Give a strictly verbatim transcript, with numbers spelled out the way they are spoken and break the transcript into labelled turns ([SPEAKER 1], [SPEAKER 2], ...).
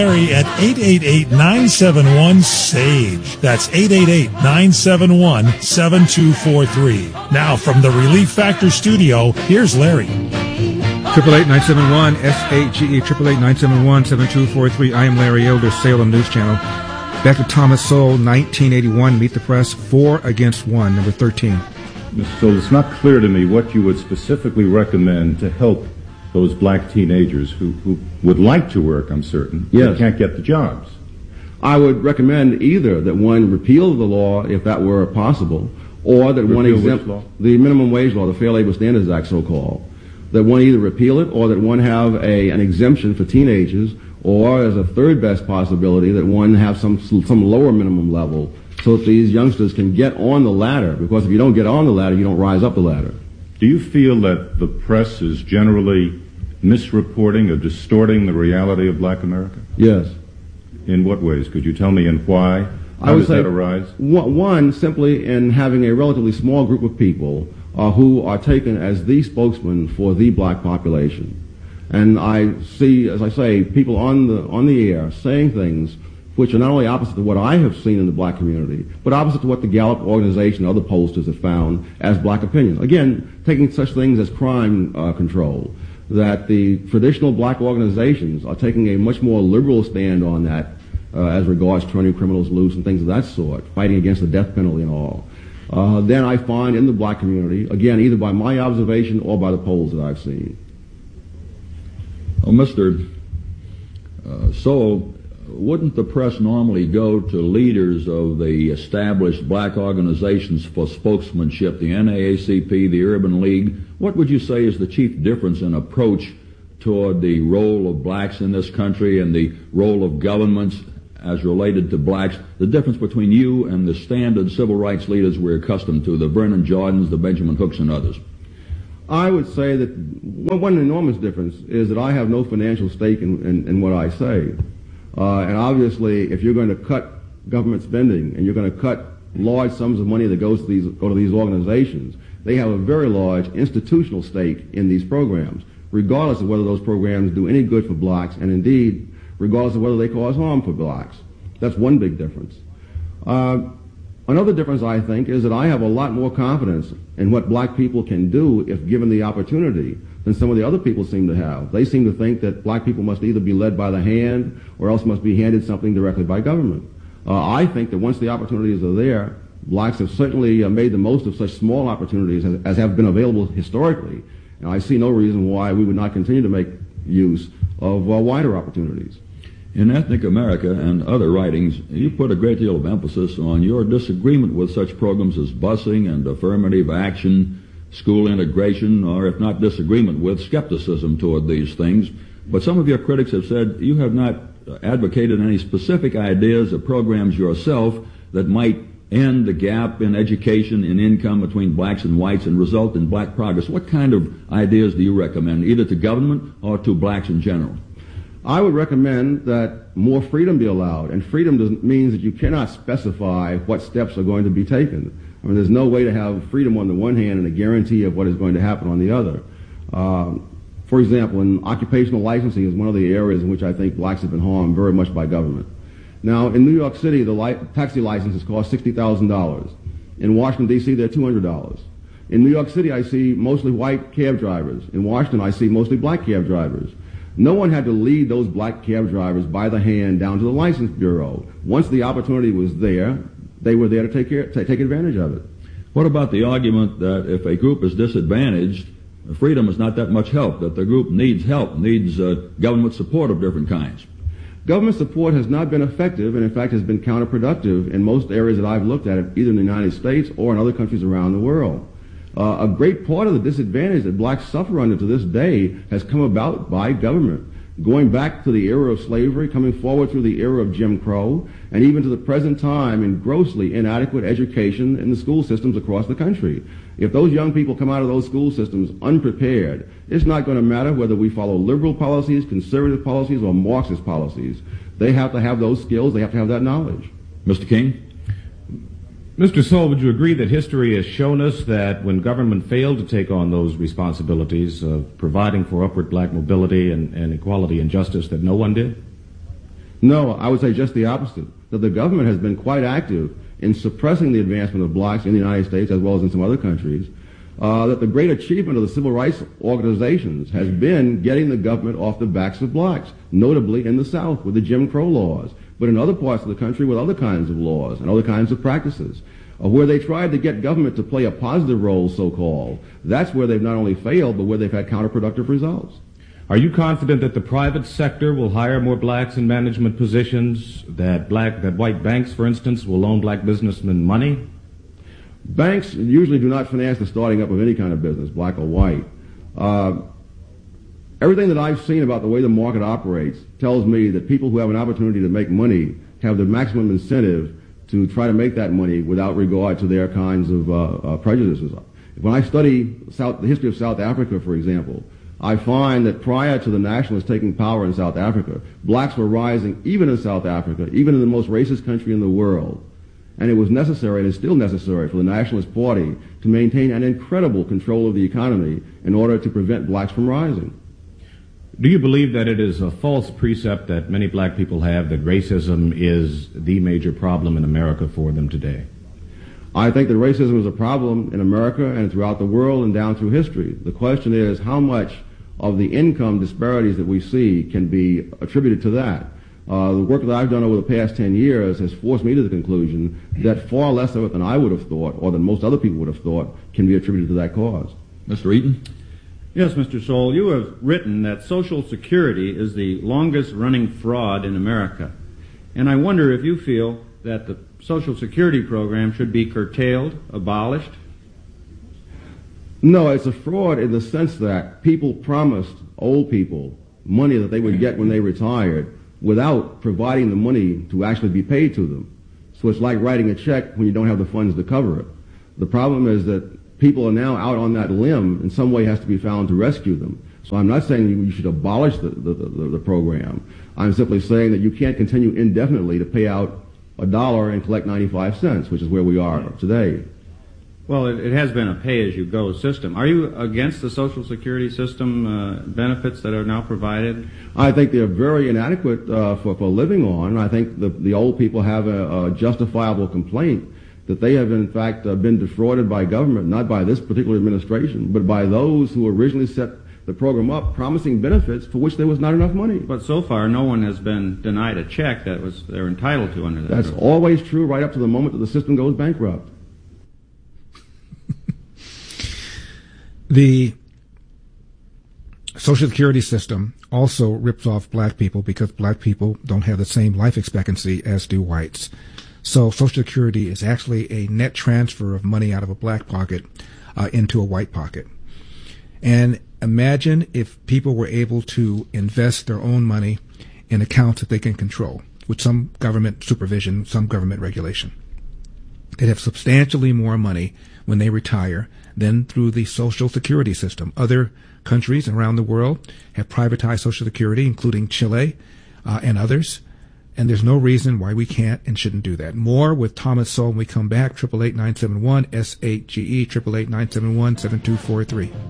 [SPEAKER 1] Larry at eight eight eight, nine seven one, SAGE. That's eight eight eight, nine seven one, seven two four three. Now from the Relief Factor studio, here's Larry.
[SPEAKER 2] Triple eight nine seven one S A G E triple eight nine seven one seven two four three. I am Larry Elder, Salem News Channel. Back to Thomas Sowell, nineteen eighty-one. Meet the Press. Four against one. Number thirteen.
[SPEAKER 3] Mister Sowell, it's not clear to me what you would specifically recommend to help those black teenagers who, who would like to work, I'm certain,
[SPEAKER 4] yes,
[SPEAKER 3] but can't get the jobs.
[SPEAKER 4] I would recommend either that one repeal the law, if that were possible, or that
[SPEAKER 3] repeal
[SPEAKER 4] one exempt
[SPEAKER 3] law?
[SPEAKER 4] the minimum wage law, the Fair Labor Standards Act, so-called. That one either repeal it, or that one have a an exemption for teenagers, or as a third best possibility, that one have some some lower minimum level, so that these youngsters can get on the ladder. Because if you don't get on the ladder, you don't rise up the ladder.
[SPEAKER 3] Do you feel that the press is generally misreporting or distorting the reality of black America?
[SPEAKER 4] Yes.
[SPEAKER 3] In what ways? Could you tell me and why? How
[SPEAKER 4] I would
[SPEAKER 3] does
[SPEAKER 4] say
[SPEAKER 3] that arise?
[SPEAKER 4] One, simply in having a relatively small group of people uh, who are taken as the spokesman for the black population. And I see, as I say, people on the on the air saying things which are not only opposite to what I have seen in the black community, but opposite to what the Gallup organization and other pollsters have found as black opinion. Again, taking such things as crime uh, control, that the traditional black organizations are taking a much more liberal stand on that uh, as regards turning criminals loose and things of that sort, fighting against the death penalty and all. Uh, then I find in the black community, again, either by my observation or by the polls that I've seen.
[SPEAKER 5] Well, Mister Uh, Sowell, wouldn't the press normally go to leaders of the established black organizations for spokesmanship, the N double A C P, the Urban League? What would you say is the chief difference in approach toward the role of blacks in this country and the role of governments as related to blacks, the difference between you and the standard civil rights leaders we're accustomed to, the Vernon Jordans, the Benjamin Hooks, and others?
[SPEAKER 4] I would say that one, one enormous difference is that I have no financial stake in, in, in what I say. Uh, and obviously, if you're going to cut government spending and you're going to cut large sums of money that goes to these go to these organizations, they have a very large institutional stake in these programs, regardless of whether those programs do any good for blacks, and indeed, regardless of whether they cause harm for blacks. That's one big difference. Uh, another difference, I think, is that I have a lot more confidence in what black people can do if given the opportunity than some of the other people seem to have. They seem to think that black people must either be led by the hand or else must be handed something directly by government. Uh, I think that once the opportunities are there, blacks have certainly uh, made the most of such small opportunities as, as have been available historically. And I see no reason why we would not continue to make use of uh, wider opportunities.
[SPEAKER 5] In Ethnic America and other writings, you put a great deal of emphasis on your disagreement with such programs as busing and affirmative action, school integration, or if not disagreement with, skepticism toward these things. But some of your critics have said you have not advocated any specific ideas or programs yourself that might end the gap in education and income between blacks and whites and result in black progress. What kind of ideas do you recommend, either to government or to blacks in general?
[SPEAKER 4] I would recommend that more freedom be allowed, and freedom does, means that you cannot specify what steps are going to be taken. I mean, there's no way to have freedom on the one hand and a guarantee of what is going to happen on the other. Um, for example, in occupational licensing is one of the areas in which I think blacks have been harmed very much by government. Now, in New York City, the li- taxi licenses cost sixty thousand dollars. In Washington, D C, they're two hundred dollars. In New York City, I see mostly white cab drivers. In Washington, I see mostly black cab drivers. No one had to lead those black cab drivers by the hand down to the license bureau. Once the opportunity was there, they were there to take care, to take advantage of it.
[SPEAKER 5] What about the argument that if a group is disadvantaged, freedom is not that much help, that the group needs help, needs uh, government support of different kinds?
[SPEAKER 4] Government support has not been effective, and in fact has been counterproductive in most areas that I've looked at, either in the United States or in other countries around the world. Uh, a great part of the disadvantage that blacks suffer under to this day has come about by government. Going back to the era of slavery, coming forward through the era of Jim Crow, and even to the present time in grossly inadequate education in the school systems across the country. If those young people come out of those school systems unprepared, it's not going to matter whether we follow liberal policies, conservative policies, or Marxist policies. They have to have those skills. They have to have that knowledge.
[SPEAKER 5] Mister King?
[SPEAKER 6] Mister Sowell, would you agree that history has shown us that when government failed to take on those responsibilities of providing for upward black mobility and, and equality and justice, that no one did?
[SPEAKER 4] No, I would say just the opposite, that the government has been quite active in suppressing the advancement of blacks in the United States as well as in some other countries, uh, that the great achievement of the civil rights organizations has been getting the government off the backs of blacks, notably in the South with the Jim Crow laws, but in other parts of the country with other kinds of laws and other kinds of practices. Uh, where they tried to get government to play a positive role, so-called, that's where they've not only failed, but where they've had counterproductive results.
[SPEAKER 6] Are you confident that the private sector will hire more blacks in management positions, that black, that white banks, for instance, will loan black businessmen money?
[SPEAKER 4] Banks usually do not finance the starting up of any kind of business, black or white. Uh, everything that I've seen about the way the market operates tells me that people who have an opportunity to make money have the maximum incentive to try to make that money without regard to their kinds of uh, uh, prejudices. When I study South, the history of South Africa, for example, I find that prior to the nationalists taking power in South Africa, blacks were rising even in South Africa, even in the most racist country in the world. And it was necessary, and is still necessary, for the Nationalist Party to maintain an incredible control of the economy in order to prevent blacks from rising.
[SPEAKER 6] Do you believe that it is a false precept that many black people have that racism is the major problem in America for them today?
[SPEAKER 4] I think that racism is a problem in America and throughout the world and down through history. The question is how much of the income disparities that we see can be attributed to that. Uh, the work that I've done over the past ten years has forced me to the conclusion that far less of it than I would have thought, or than most other people would have thought, can be attributed to that cause.
[SPEAKER 5] Mister Eaton?
[SPEAKER 7] Yes, Mister Soule, you have written that Social Security is the longest-running fraud in America. And I wonder if you feel that the Social Security program should be curtailed, abolished?
[SPEAKER 4] No, it's a fraud in the sense that people promised old people money that they would get when they retired without providing the money to actually be paid to them. So it's like writing a check when you don't have the funds to cover it. The problem is that people are now out on that limb, and some way has to be found to rescue them. So I'm not saying you should abolish the, the, the, the program. I'm simply saying that you can't continue indefinitely to pay out a dollar and collect ninety-five cents, which is where we are today.
[SPEAKER 7] Well, it, it has been a pay-as-you-go system. Are you against the Social Security system uh, benefits that are now provided?
[SPEAKER 4] I think they're very inadequate uh, for, for living on. I think the, the old people have a, a justifiable complaint that they have, in fact, uh, been defrauded by government, not by this particular administration, but by those who originally set the program up promising benefits for which there was not enough money.
[SPEAKER 7] But so far, no one has been denied a check that was they're entitled to under that.
[SPEAKER 4] That's program. Always true right up to the moment that the system goes bankrupt.
[SPEAKER 2] The Social Security system also rips off black people because black people don't have the same life expectancy as do whites. So Social Security is actually a net transfer of money out of a black pocket uh, into a white pocket. And imagine if people were able to invest their own money in accounts that they can control with some government supervision, some government regulation. They'd have substantially more money when they retire than through the Social Security system. Other countries around the world have privatized Social Security, including Chile uh, and others, and there's no reason why we can't and shouldn't do that. More with Thomas Sowell when we come back. Triple eight nine seven one S eight G E, triple eight nine seven one seven two four three.